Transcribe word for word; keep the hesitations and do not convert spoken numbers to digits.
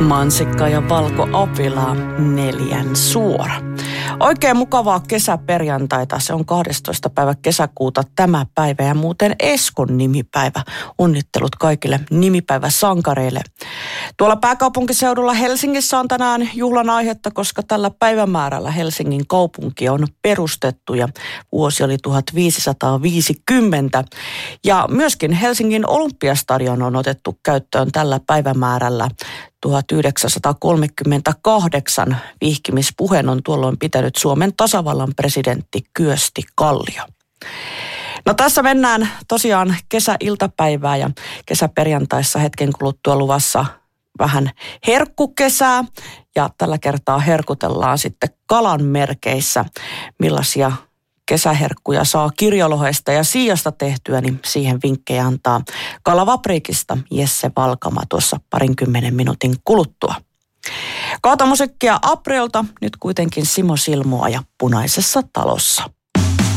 mansikka ja valkoapila neljän suora. Oikein mukavaa kesäperjantaita. Se on kahdestoista päivä kesäkuuta tämä päivä ja muuten Eskon nimipäivä. Onnittelut kaikille nimipäiväsankareille. Tuolla pääkaupunkiseudulla Helsingissä on tänään juhlan aihetta, koska tällä päivämäärällä Helsingin kaupunki on perustettu ja vuosi oli tuhatviisisataaviisikymmentä. Ja myöskin Helsingin Olympiastadion on otettu käyttöön tällä päivämäärällä. tuhatyhdeksänsataakolmekymmentäkahdeksan vihkimispuheen on tuolloin pitänyt Suomen tasavallan presidentti Kyösti Kallio. No tässä mennään tosiaan kesäiltapäivää ja kesäperjantaissa hetken kuluttua luvassa vähän herkkukesää ja tällä kertaa herkutellaan sitten kalan merkeissä, millaisia kesäherkkuja saa kirjolohesta ja siijasta tehtyä, niin siihen vinkkejä antaa Kalavapriikista Jesse Valkama tuossa parinkymmenen minuutin kuluttua. Kaatomusiikkia Aprilta, nyt kuitenkin Simo Silmoa ja Punaisessa talossa.